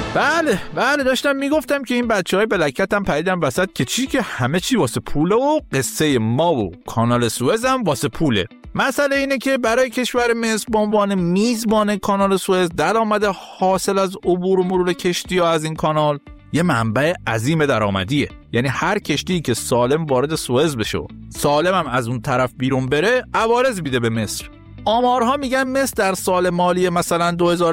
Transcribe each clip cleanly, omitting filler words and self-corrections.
بله داشتم میگفتم که این بچهای بلکت هم پریدن وسط که چی که همه چی واسه پوله و قصه ما و کانال سوئز هم واسه پوله. مسئله اینه که برای کشور مصر به عنوان میزبان کانال سوئز درآمد حاصل از عبور و مرور کشتی‌ها از این کانال یه منبع عظیم درآمدیه. یعنی هر کشتی که سالم وارد سوئز بشه، سالم هم از اون طرف بیرون بره، عوارض میده به مصر. آمارها میگن مصر در سال مالی مثلا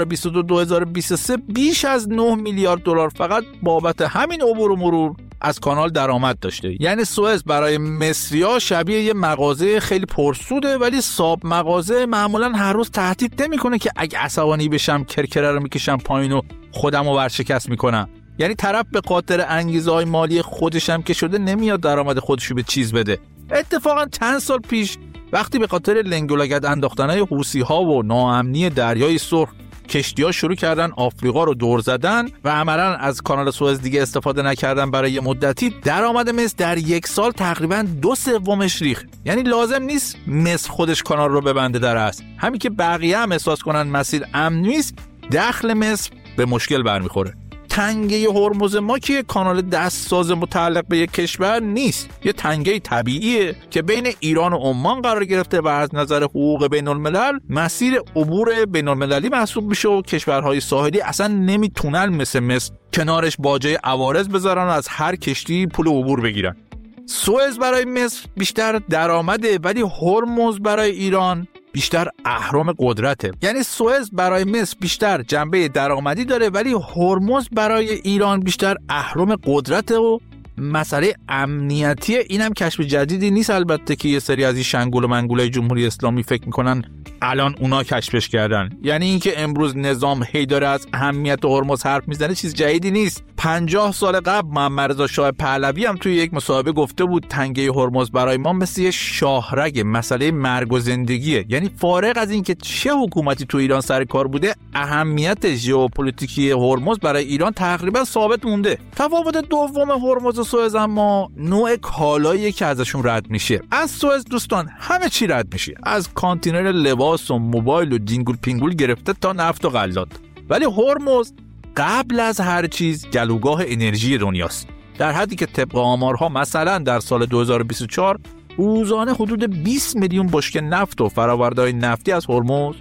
2022-2023 بیش از 9 میلیارد دلار فقط بابت همین عبور و مرور از کانال درآمد داشته. یعنی سوئز برای مصری‌ها شبیه یه مغازه خیلی پرسوده، ولی صاحب مغازه معمولا هر روز تهدید نمیکنه که اگه عصبانی بشم کرکره رو میکشم پایین و خودمو ورشکست میکنم. یعنی طرف به خاطر انگیزه‌های مالی خودش هم که شده نمیاد درآمد خودشو به چیز بده. اتفاقا چند سال پیش وقتی به خاطر لنگ و لگد انداختن‌های حوثی‌ها و ناامنی دریای سرخ کشتی‌ها شروع کردن آفریقا رو دور زدن و عملاً از کانال سوئز دیگه استفاده نکردن برای مدتی، درآمد مصر در یک سال تقریباً 2/3 ریخت. یعنی لازم نیست مصر خودش کانال رو ببنده در اصل، همین که بقیه هم احساس کنن مسیر امن نیست، دخل مصر به مشکل برمیخوره. تنگه هرمز ما که کانال دستساز متعلق به یک کشور نیست، یه تنگه طبیعیه که بین ایران و عمان قرار گرفته و از نظر حقوق بین الملل مسیر عبور بین المللی محسوب میشه و کشورهای ساحلی اصلا نمیتونن مثل مصر کنارش باجه عوارض بذارن و از هر کشتی پول عبور بگیرن. سوئز برای مصر بیشتر درآمده، ولی هرمز برای ایران بیشتر اهرم قدرته. یعنی سوئز برای مصر بیشتر جنبه درآمدی داره، ولی هرمز برای ایران بیشتر اهرم قدرته و مسئله امنیتیه. اینم کشف جدیدی نیست البته که یه سری از این شنگول و منگولای جمهوری اسلامی فکر میکنن الان اونا کشفش کردن. یعنی اینکه امروز نظام هی داره از اهمیت هرمز حرف میزنه چیز جدیدی نیست. 50 سال قبل محمد رضا شاه پهلوی هم توی یک مصاحبه گفته بود تنگه هرمز برای ما مثل یه شاهرگ مسئله مرگ و زندگیه. یعنی فارغ از اینکه چه حکومتی تو ایران سر کار بوده، اهمیت ژئوپلیتیکی هرمز برای ایران تقریبا ثابت مونده. تفاوت دوم هرمز و سوئز اما نوع کالایی که ازشون رد میشه. از سوئز دوستان همه چی رد میشه، از کانتینر لباس و موبایل و دینگول پینگول گرفته تا نفت و غلات. ولی هرمز قبل از هر چیز گلوگاه انرژی دنیاست، در حدی که طبق آمارها مثلا در سال 2024 روزانه حدود 20 میلیون بشکه نفت و فرآورده‌های نفتی از هرمز